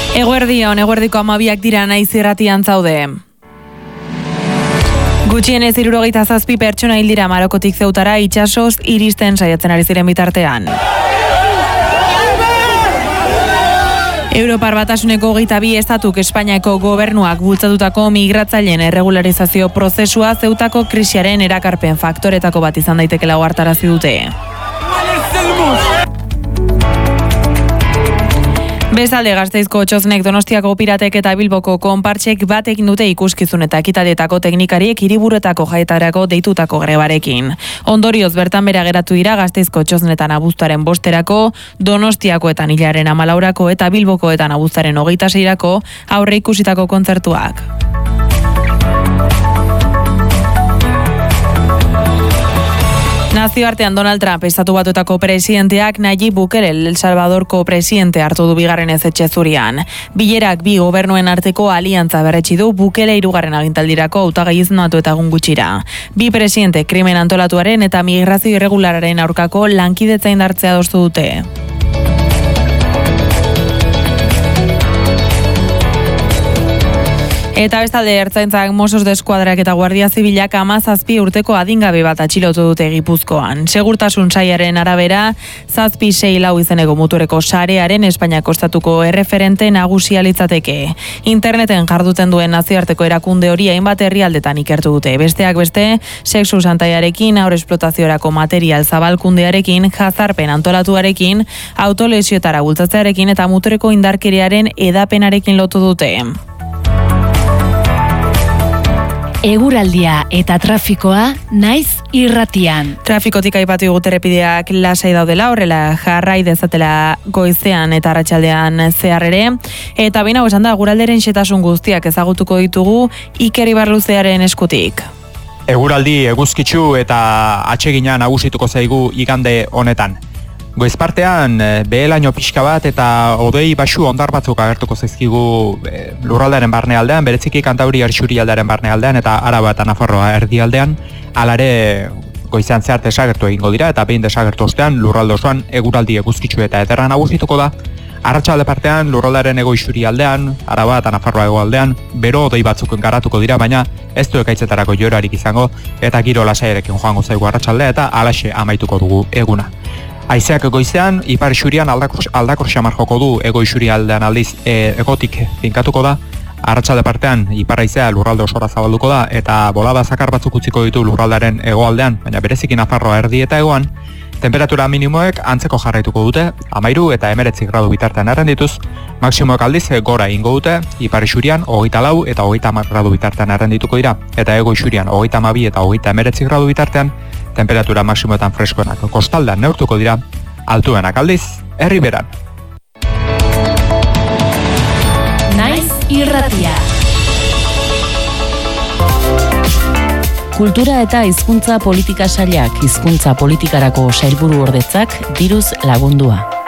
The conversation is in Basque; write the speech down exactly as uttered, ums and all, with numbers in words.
Eguerdion, eguerdiko amabiak dira naiz irratian zaude. Gutxienez hirurogeita zazpi pertsona hil dira Marokotik Zeutara itsasoz iristen saiatzen ari ziren bitartean. Europar Batasuneko hogeita bi estatuk Espainiako gobernuak bultzatutako migratzaileen erregularizazio prozesua Zeutako krisiaren erakarpen faktoretako bat izan daitekela ohartarazi dute. Bestalde, Gasteizko Txoznek, Donostiako Piratek eta Bilboko Konpartsek batekin dute ikuskizun eta ekitalietako teknikariek hiriburuetako jaietarako deitutako grebarekin. Ondorioz bertan bera geratu dira Gasteizko Txoznetan abuztuaren bosterako, Donostiakoetan hilaren amalaurako eta Bilbokoetan abuztuaren hogeita seirako aurre ikusitako kontzertuak. Nazioartean Donald Trump estatu batuetako presidenteak Nayib Bukele El Salvadorko presidente hartu du bigarren ezetxe zurian. Bilerak bi gobernuen arteko aliantza berretsi du Bukele hirugarren agintaldirako hautagai izendatu eta egun gutxira. Bi presidente krimen antolatuaren eta migrazio irregulararen aurkako lankidetza indartzea adostu dute. Eta bestalde ertzaintzak Mossos d'Eskuadrak eta Guardia Zibilak hamazazpi urteko adingabe bat atxilotu dute Gipuzkoan. Segurtasun sailaren arabera, zazpi sei lau izeneko muturreko sarearen Espainiako estatuko erreferente nagusia litzateke. Interneten jarduten duen nazioarteko erakunde hori hainbat herrialdetan ikertu dute. Besteak beste, sexu santaiarekin, haur esplotaziorako material zabalkundearekin, jazarpen antolatuarekin, autolesioetara bultzatzearekin eta muturreko indarkeriaren edapenarekin lotu dute. Eguraldia eta trafikoa naiz irratian. Trafikotik aipatu dugu errepideak lasai daudela, horrela jarrai dezatela goizean eta arratsaldean zehar ere. Eta baina esan da, eguraldiaren xehetasun guztiak ezagutuko ditugu Iker Ibarluzearen eskutik. Eguraldi eguzkitsu eta atsegina nagusituko zaigu igande honetan. Goizpartean behelaino pixka bat eta hodei baxu ondar batzuk agertuko zaizkigu lurraldearen barnealdean, bereziki Kantauri Arxurialdearen barnealdean eta Araba eta Nafarroa erdialdean, alare goizean zehar desagertu egingo dira eta behin desagertu ostean lurralde osoan eguraldi eguzkitsu eta ederra nagusituko da. Arratsalde partean lurraldearen hego isurialdean, Araba eta Nafarroa hegoaldean, bero hodei batzuk garatuko dira, baina ez du ekaitzetarako joerarik izango eta giro lasaiarekin joango zaigu arratsaldea eta halaxe amaituko dugu eguna. Haizeak goizean, ipar isurian aldakor, aldakor xamar joko du, ego isurialdean aldiz e, egotik finkatuko da. Arratsalde partean, ipar haizea lurralde osora zabalduko da, eta bolada zakar batzuk utziko ditu lurraldearen hegoaldean, baina bereziki Nafarroa erdi eta hegoan. Temperatura minimoek antzeko jarraituko dute, amairu eta emeretzi gradu bitartean errendituz, maksimoek aldiz gora ingo dute, ipar isurian hogeita lau eta hogeita hamar gradu bitartean errendituko dira, eta ego isurian hogeita hamabi eta hogeita emeretzi gradu bitartean, temperatura maksimoetan freskoenak kostaldean neurtuko dira, altuenak aldiz, herriberan. Naiz irratia. Kultura eta hizkuntza politika sailak hizkuntza politikarako sailburu ordetzak diruz lagundua.